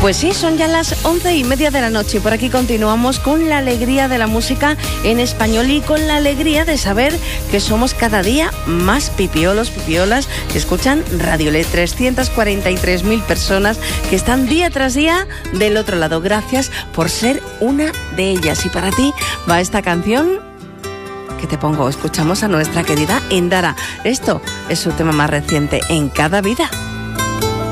Pues sí, son ya las 11:30 de la noche. Por aquí continuamos con la alegría de la música en español y con la alegría de saber que somos cada día más pipiolos, pipiolas que escuchan Radio LED. 343.000 personas que están día tras día del otro lado. Gracias por ser una de ellas. Y para ti va esta canción que te pongo. Escuchamos a nuestra querida Indara. Esto es su tema más reciente, En cada vida.